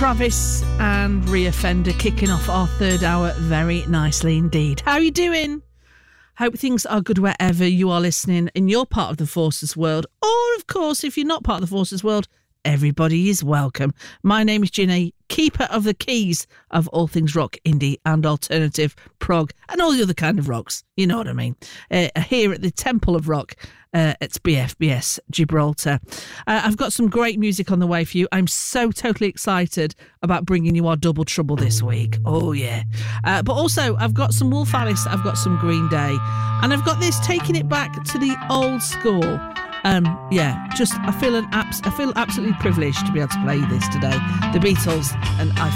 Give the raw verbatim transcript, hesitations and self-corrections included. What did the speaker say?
Travis and Ria Fender kicking off our third hour very nicely indeed. How are you doing? Hope things are good wherever you are listening in your part of the Forces world. Or, of course, if you're not part of the Forces world, everybody is welcome. My name is Ginny, keeper of the keys of all things rock, indie and alternative, prog and all the other kind of rocks. You know what I mean. Uh, here at the Temple of Rock uh, at B F B S Gibraltar. Uh, I've got some great music on the way for you. I'm so totally excited about bringing you our double trouble this week. Oh, yeah. Uh, but also, I've got some Wolf Alice, I've got some Green Day, and I've got this taking it back to the old school. Um, yeah, just I feel an abs- I feel absolutely privileged to be able to play this today. The Beatles and I